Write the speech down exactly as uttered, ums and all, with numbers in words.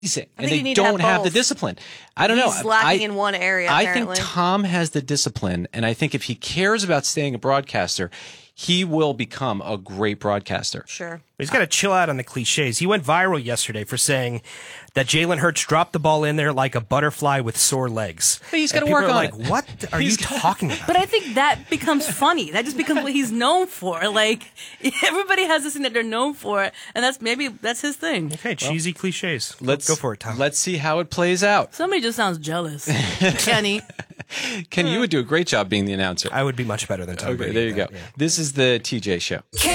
and think they you need to don't have have the both. discipline. I don't He's know. lacking I, in one area, I apparently. think Tom has the discipline, and I think if he cares about staying a broadcaster, he will become a great broadcaster. Sure. He's got to chill out on the cliches. He went viral yesterday for saying that Jalen Hurts dropped the ball in there like a butterfly with sore legs. But he's got And to work people on are it. like, what are you talking about? But I think that becomes funny. That just becomes what he's known for. Like, everybody has this thing that they're known for, and that's maybe that's his thing. Okay, cheesy cliches. Let's go for it, Tom. Let's see how it plays out. Somebody just sounds jealous. Kenny. Ken, you would do a great job being the announcer. I would be much better than Tom Okay, Brady. there you at go. that, yeah. This is the T J Show.